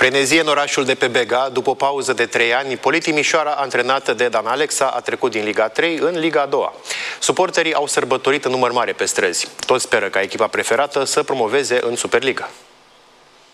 Frenezie în orașul de pe Bega. După o pauză de 3 ani, Poli Timișoara, antrenată de Dan Alexa, a trecut din Liga 3 în Liga 2. Suporterii au sărbătorit în număr mare pe străzi. Toți speră ca echipa preferată să promoveze în Superliga.